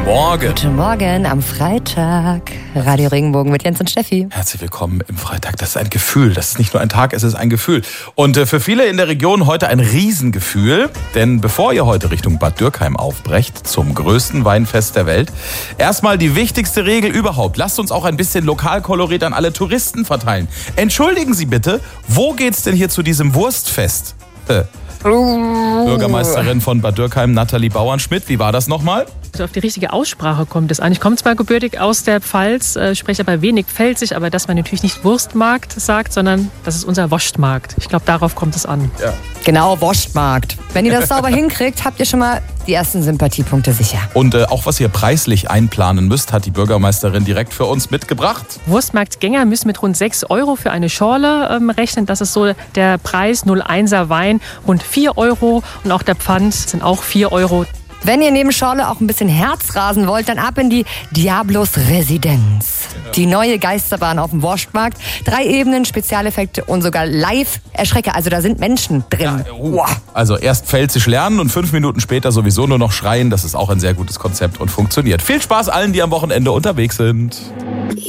Morgen. Guten Morgen am Freitag. Radio Regenbogen mit Jens und Steffi. Herzlich willkommen im Freitag. Das ist ein Gefühl. Das ist nicht nur ein Tag, es ist ein Gefühl. Und für viele in der Region heute ein Riesengefühl. Denn bevor ihr heute Richtung Bad Dürkheim aufbrecht, zum größten Weinfest der Welt, erstmal die wichtigste Regel überhaupt. Lasst uns auch ein bisschen Lokalkolorit an alle Touristen verteilen. Entschuldigen Sie bitte, wo geht's denn hier zu diesem Wurstfest? Bürgermeisterin von Bad Dürkheim, Nathalie Bauernschmidt. Wie war das nochmal? Also auf die richtige Aussprache kommt es an. Ich komme zwar gebürtig aus der Pfalz, spreche aber wenig pfälzisch, aber dass man natürlich nicht Wurstmarkt sagt, sondern das ist unser Wurstmarkt. Ich glaube, darauf kommt es an. Ja. Genau, Wurstmarkt. Wenn ihr das sauber hinkriegt, habt ihr schon mal die ersten Sympathiepunkte sicher. Und auch was ihr preislich einplanen müsst, hat die Bürgermeisterin direkt für uns mitgebracht. Wurstmarktgänger müssen mit rund 6 € für eine Schorle rechnen. Das ist so der Preis. 01er Wein rund 4 € und auch der Pfand sind auch 4 €. Wenn ihr neben Schorle auch ein bisschen Herzrasen wollt, dann ab in die Diablos Residenz. Die neue Geisterbahn auf dem Wurstmarkt. 3 Ebenen, Spezialeffekte und sogar Live-Erschrecker. Also da sind Menschen drin. Ja, also erst pfälzisch lernen und 5 Minuten später sowieso nur noch schreien. Das ist auch ein sehr gutes Konzept und funktioniert. Viel Spaß allen, die am Wochenende unterwegs sind.